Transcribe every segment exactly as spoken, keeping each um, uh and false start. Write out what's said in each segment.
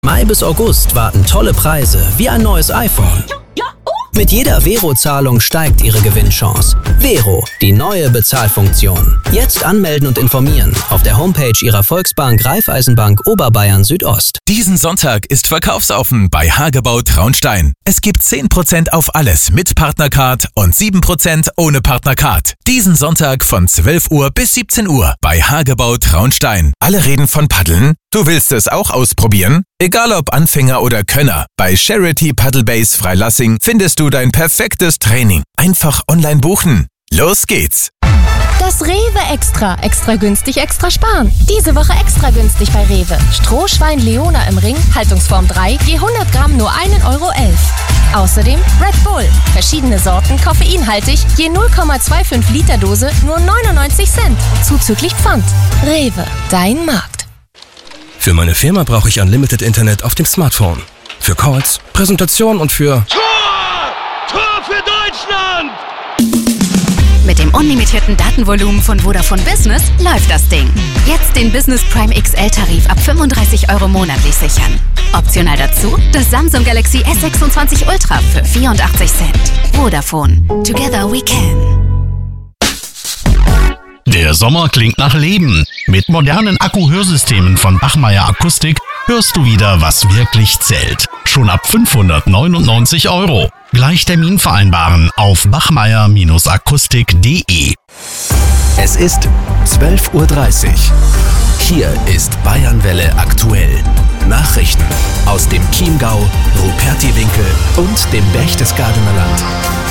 Mai bis August warten tolle Preise wie ein neues iPhone. Mit jeder Vero-Zahlung steigt Ihre Gewinnchance. Vero, die neue Bezahlfunktion. Jetzt anmelden und informieren auf der Homepage Ihrer Volksbank Raiffeisenbank Oberbayern Südost. Diesen Sonntag ist verkaufsoffen bei Hagebau Traunstein. Es gibt zehn Prozent auf alles mit Partnercard und sieben Prozent ohne Partnercard. Diesen Sonntag von zwölf Uhr bis siebzehn Uhr bei Hagebau Traunstein. Alle reden von Paddeln. Du willst es auch ausprobieren? Egal ob Anfänger oder Könner, bei Charity Paddle Base Freilassing findest du dein perfektes Training. Einfach online buchen. Los geht's! Das Rewe Extra. Extra günstig, extra sparen. Diese Woche extra günstig bei Rewe. Strohschwein Leona im Ring, Haltungsform drei, je hundert Gramm nur ein Euro elf. Außerdem Red Bull. Verschiedene Sorten, koffeinhaltig, je null Komma fünfundzwanzig Liter Dose, nur neunundneunzig Cent. Zuzüglich Pfand. Rewe, dein Markt. Für meine Firma brauche ich Unlimited Internet auf dem Smartphone. Für Calls, Präsentation und für... Tor! Tor für Deutschland! Mit dem unlimitierten Datenvolumen von Vodafone Business läuft das Ding. Jetzt den Business Prime X L-Tarif ab fünfunddreißig Euro monatlich sichern. Optional dazu das Samsung Galaxy S sechsundzwanzig Ultra für vierundachtzig Cent. Vodafone. Together we can. Der Sommer klingt nach Leben. Mit modernen Akku-Hörsystemen von Bachmeier Akustik hörst du wieder, was wirklich zählt. Schon ab fünfhundertneunundneunzig Euro. Gleich Termin vereinbaren auf bachmeier akustik punkt de. Es ist zwölf Uhr dreißig. Hier ist Bayernwelle aktuell. Nachrichten aus dem Chiemgau, Rupertiwinkel und dem Berchtesgadener Land.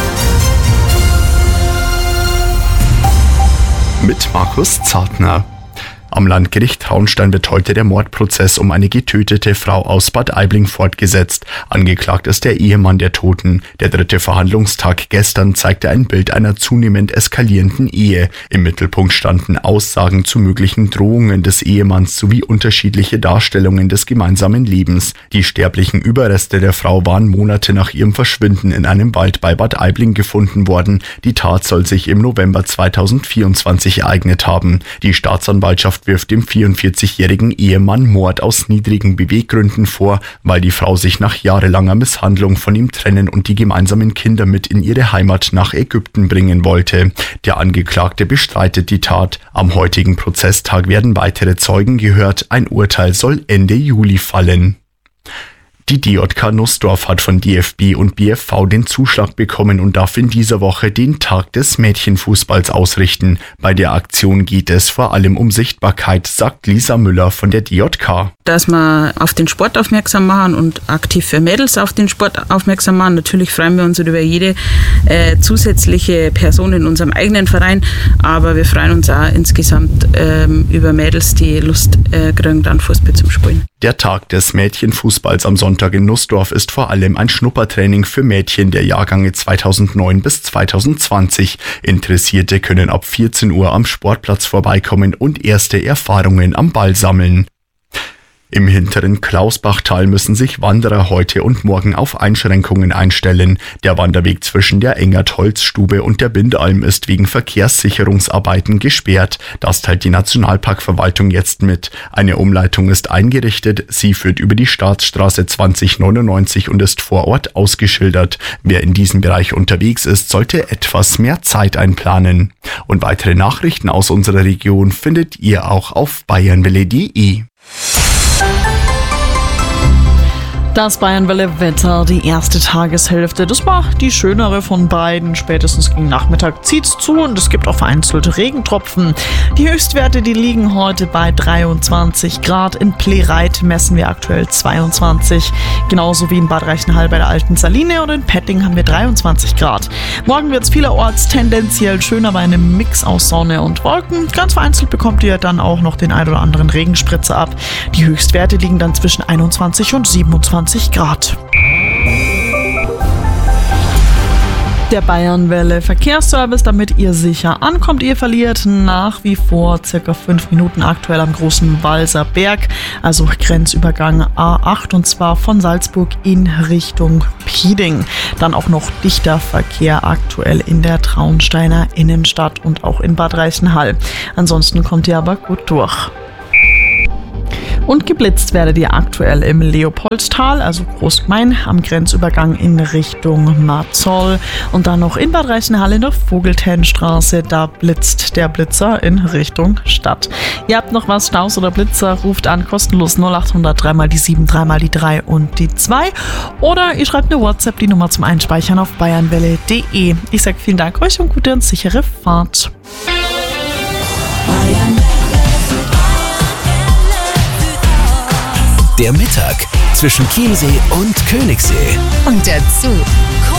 Mit Markus Zartner. Am Landgericht Traunstein wird heute der Mordprozess um eine getötete Frau aus Bad Aibling fortgesetzt. Angeklagt ist der Ehemann der Toten. Der dritte Verhandlungstag gestern zeigte ein Bild einer zunehmend eskalierenden Ehe. Im Mittelpunkt standen Aussagen zu möglichen Drohungen des Ehemanns sowie unterschiedliche Darstellungen des gemeinsamen Lebens. Die sterblichen Überreste der Frau waren Monate nach ihrem Verschwinden in einem Wald bei Bad Aibling gefunden worden. Die Tat soll sich im November zweitausendvierundzwanzig ereignet haben. Die Staatsanwaltschaft wirft dem vierundvierzigjährigen Ehemann Mord aus niedrigen Beweggründen vor, weil die Frau sich nach jahrelanger Misshandlung von ihm trennen und die gemeinsamen Kinder mit in ihre Heimat nach Ägypten bringen wollte. Der Angeklagte bestreitet die Tat. Am heutigen Prozesstag werden weitere Zeugen gehört. Ein Urteil soll Ende Juli fallen. Die D J K Nussdorf hat von D F B und B F V den Zuschlag bekommen und darf in dieser Woche den Tag des Mädchenfußballs ausrichten. Bei der Aktion geht es vor allem um Sichtbarkeit, sagt Lisa Müller von der D J K. Dass wir auf den Sport aufmerksam machen und aktiv für Mädels auf den Sport aufmerksam machen. Natürlich freuen wir uns über jede äh, zusätzliche Person in unserem eigenen Verein, aber wir freuen uns auch insgesamt ähm, über Mädels, die Lust äh, kriegen, dann Fußball zu spielen. Der Tag des Mädchenfußballs am Sonntag in Nussdorf ist vor allem ein Schnuppertraining für Mädchen der Jahrgänge zweitausendneun bis zweitausendzwanzig. Interessierte können ab vierzehn Uhr am Sportplatz vorbeikommen und erste Erfahrungen am Ball sammeln. Im hinteren Klausbachtal müssen sich Wanderer heute und morgen auf Einschränkungen einstellen. Der Wanderweg zwischen der Engert-Holzstube und der Bindalm ist wegen Verkehrssicherungsarbeiten gesperrt. Das teilt die Nationalparkverwaltung jetzt mit. Eine Umleitung ist eingerichtet. Sie führt über die Staatsstraße zwanzig neunundneunzig und ist vor Ort ausgeschildert. Wer in diesem Bereich unterwegs ist, sollte etwas mehr Zeit einplanen. Und weitere Nachrichten aus unserer Region findet ihr auch auf bayernwelle punkt de. Das Bayernwelle-Wetter, die erste Tageshälfte, das war die schönere von beiden. Spätestens gegen Nachmittag zieht's zu und es gibt auch vereinzelte Regentropfen. Die Höchstwerte, die liegen heute bei dreiundzwanzig Grad. In Plehreit messen wir aktuell zweiundzwanzig. Genauso wie in Bad Reichenhall bei der Alten Saline, und in Petting haben wir dreiundzwanzig Grad. Morgen wird's vielerorts tendenziell schöner bei einem Mix aus Sonne und Wolken. Ganz vereinzelt bekommt ihr dann auch noch den ein oder anderen Regenspritzer ab. Die Höchstwerte liegen dann zwischen einundzwanzig und siebenundzwanzig Grad. Der Bayernwelle Verkehrsservice, damit ihr sicher ankommt. Ihr verliert nach wie vor circa fünf Minuten aktuell am großen Walser Berg, also Grenzübergang A acht, und zwar von Salzburg in Richtung Pieding. Dann auch noch dichter Verkehr aktuell in der Traunsteiner Innenstadt und auch in Bad Reichenhall. Ansonsten kommt ihr aber gut durch. Und geblitzt werdet ihr aktuell im Leopoldstal, also Großgemein, am Grenzübergang in Richtung Marzoll. Und dann noch in Bad Reichenhall in der Vogeltänstraße, da blitzt der Blitzer in Richtung Stadt. Ihr habt noch was, Staus oder Blitzer, ruft an, kostenlos null acht hundert drei mal die sieben, drei mal die drei und die zwei. Oder ihr schreibt eine WhatsApp, die Nummer zum Einspeichern auf bayernwelle punkt de. Ich sage vielen Dank euch und gute und sichere Fahrt. Der Mittag zwischen Chiemsee und Königssee. Und dazu